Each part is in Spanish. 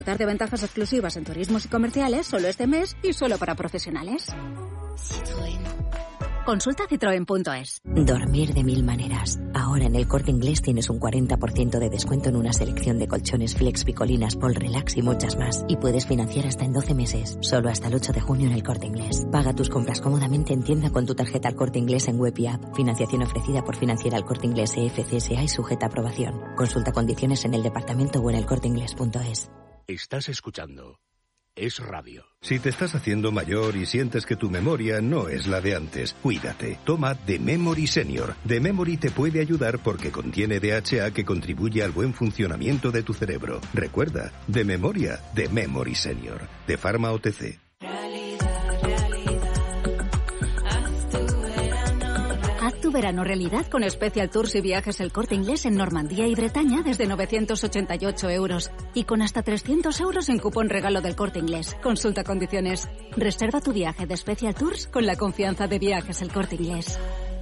De ventajas exclusivas en turismos y comerciales solo este mes y solo para profesionales. Consulta Citroën.es. Dormir de mil maneras. Ahora en El Corte Inglés tienes un 40% de descuento en una selección de colchones Flex, Picolinas, Pol Relax y muchas más. Y puedes financiar hasta en 12 meses. Solo hasta el 8 de junio en El Corte Inglés. Paga tus compras cómodamente en tienda con tu tarjeta El Corte Inglés en web y app. Financiación ofrecida por Financiera El Corte Inglés EFCSA y sujeta a aprobación. Consulta condiciones en el departamento o en elcorteinglés.es. Estás escuchando Es Radio. Si te estás haciendo mayor y sientes que tu memoria no es la de antes, cuídate. Toma The Memory Senior. The Memory te puede ayudar porque contiene DHA que contribuye al buen funcionamiento de tu cerebro. Recuerda, de memoria, The Memory Senior. De Pharma OTC. Haz tu verano realidad con Special Tours y Viajes El Corte Inglés en Normandía y Bretaña desde 988 euros. Y con hasta 300 euros en cupón regalo del Corte Inglés. Consulta condiciones. Reserva tu viaje de Special Tours con la confianza de Viajes El Corte Inglés.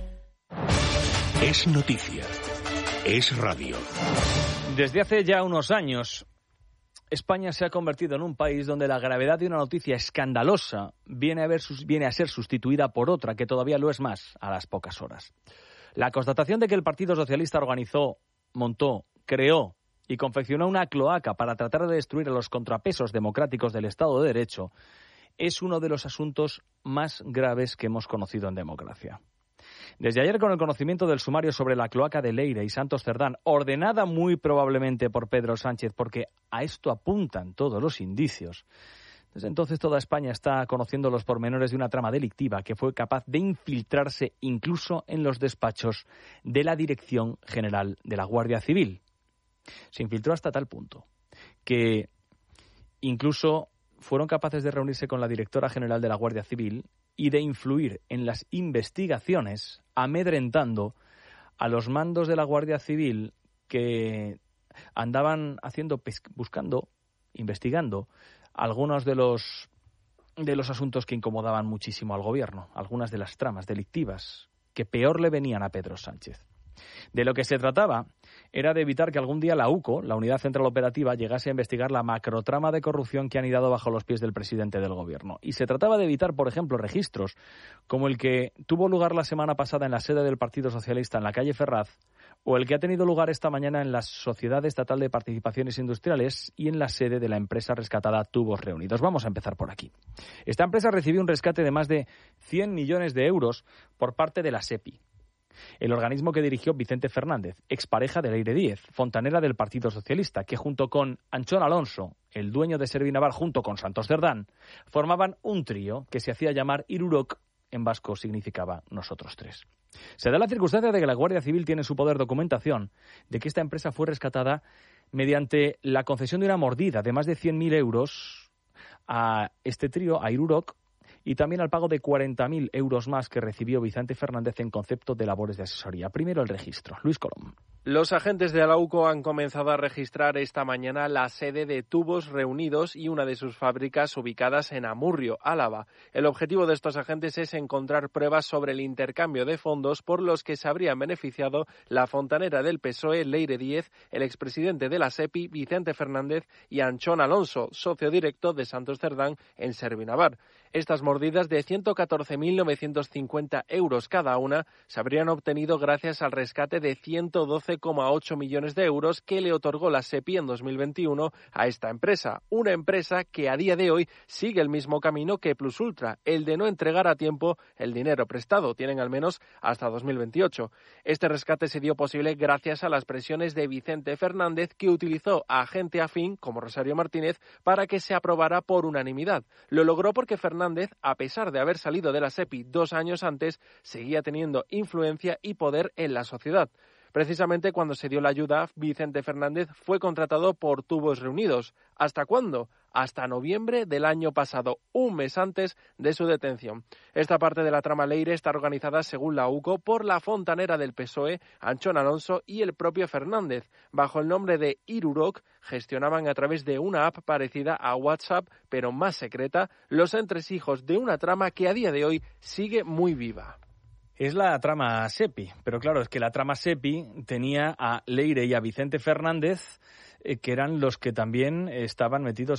Es noticia. Es radio. Desde hace ya unos años, España se ha convertido en un país donde la gravedad de una noticia escandalosa viene a ser sustituida por otra que todavía lo es más a las pocas horas. La constatación de que el Partido Socialista organizó, montó, creó y confeccionó una cloaca para tratar de destruir a los contrapesos democráticos del Estado de Derecho es uno de los asuntos más graves que hemos conocido en democracia. Desde ayer, con el conocimiento del sumario sobre la cloaca de Leire y Santos Cerdán, ordenada muy probablemente por Pedro Sánchez, porque a esto apuntan todos los indicios, desde entonces toda España está conociendo los pormenores de una trama delictiva que fue capaz de infiltrarse incluso en los despachos de la Dirección General de la Guardia Civil. Se infiltró hasta tal punto que incluso fueron capaces de reunirse con la directora general de la Guardia Civil y de influir en las investigaciones, amedrentando a los mandos de la Guardia Civil que andaban investigando algunos de los asuntos que incomodaban muchísimo al gobierno, algunas de las tramas delictivas que peor le venían a Pedro Sánchez. De lo que se trataba era de evitar que algún día la UCO, la Unidad Central Operativa, llegase a investigar la macrotrama de corrupción que han anidado bajo los pies del presidente del gobierno. Y se trataba de evitar, por ejemplo, registros como el que tuvo lugar la semana pasada en la sede del Partido Socialista en la calle Ferraz, o el que ha tenido lugar esta mañana en la Sociedad Estatal de Participaciones Industriales y en la sede de la empresa rescatada Tubos Reunidos. Vamos a empezar por aquí. Esta empresa recibió un rescate de más de 100 millones de euros por parte de la SEPI, el organismo que dirigió Vicente Fernández, expareja de Leire Díez, fontanera del Partido Socialista, que junto con Anchón Alonso, el dueño de Servinavar, junto con Santos Cerdán, formaban un trío que se hacía llamar Irurok, en vasco significaba nosotros tres. Se da la circunstancia de que la Guardia Civil tiene en su poder documentación de que esta empresa fue rescatada mediante la concesión de una mordida de más de 100.000 euros a este trío, a Irurok, y también al pago de 40.000 euros más que recibió Vicente Fernández en concepto de labores de asesoría. Primero el registro. Luis Colom. Los agentes de la UCO han comenzado a registrar esta mañana la sede de Tubos Reunidos y una de sus fábricas ubicadas en Amurrio, Álava. El objetivo de estos agentes es encontrar pruebas sobre el intercambio de fondos por los que se habrían beneficiado la fontanera del PSOE, Leire Díez, el expresidente de la SEPI, Vicente Fernández, y Anchón Alonso, socio directo de Santos Cerdán en Servinavar. Estas mordidas de 114.950 euros cada una se habrían obtenido gracias al rescate de 112,8 millones de euros que le otorgó la SEPI en 2021 a esta empresa. Una empresa que a día de hoy sigue el mismo camino que Plus Ultra, el de no entregar a tiempo el dinero prestado. Tienen al menos hasta 2028. Este rescate se dio posible gracias a las presiones de Vicente Fernández, que utilizó a gente afín, como Rosario Martínez, para que se aprobara por unanimidad. Lo logró porque Fernández, a pesar de haber salido de la SEPI 2 años antes, seguía teniendo influencia y poder en la sociedad. Precisamente cuando se dio la ayuda, Vicente Fernández fue contratado por Tubos Reunidos. ¿Hasta cuándo? Hasta noviembre del año pasado, un mes antes de su detención. Esta parte de la trama Leire está organizada, según la UCO, por la fontanera del PSOE, Anchón Alonso, y el propio Fernández. Bajo el nombre de Irurok, gestionaban a través de una app parecida a WhatsApp, pero más secreta, los entresijos de una trama que a día de hoy sigue muy viva. Es la trama SEPI, pero claro, es que la trama SEPI tenía a Leire y a Vicente Fernández que eran los que también estaban metidos